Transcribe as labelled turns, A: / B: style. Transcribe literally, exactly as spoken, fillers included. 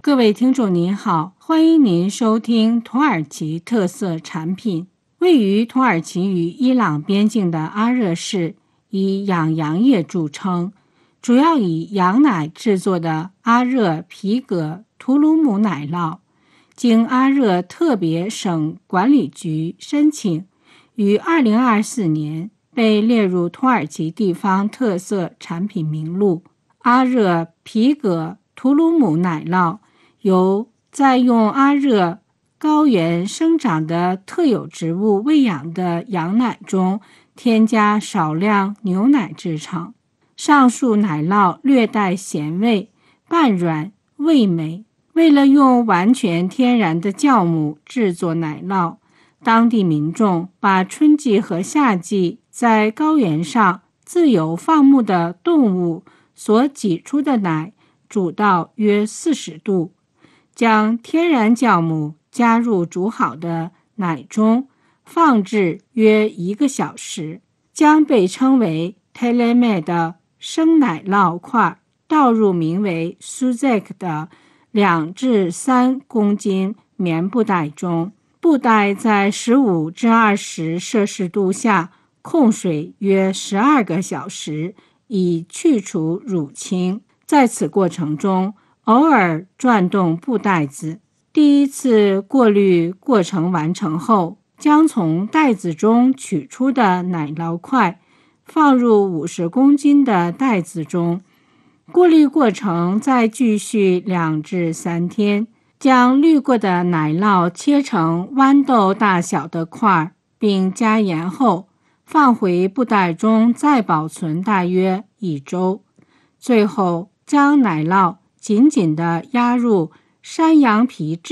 A: 各位听众您好，欢迎您收听土耳其特色产品。位于土耳其与伊朗边境的阿热市以养羊业著称，主要以羊奶制作的阿热皮革图鲁姆奶酪，经阿热特别省管理局申请，于二零二四年被列入土耳其地方特色产品名录。阿热皮革图鲁姆奶酪由在用阿热高原生长的特有植物喂养的羊奶中添加少量牛奶制成。上述奶酪略带咸味，半软味美。为了用完全天然的酵母制作奶酪，当地民众把春季和夏季在高原上自由放牧的动物所挤出的奶煮到约四十度，将天然酵母加入煮好的奶中，放置约一个小时，将被称为 teleme 的生奶酪块倒入名为 suzek 的两至三公斤棉布袋中，布袋在十五至二十摄氏度下控水约十二个小时，以去除乳清。在此过程中，偶尔转动布袋子。第一次过滤过程完成后，将从袋子中取出的奶酪块放入五十公斤的袋子中。过滤过程再继续两至三天，将滤过的奶酪切成豌豆大小的块，并加盐后放回布袋中，再保存大约一周。最后将奶酪紧紧地压入山羊皮制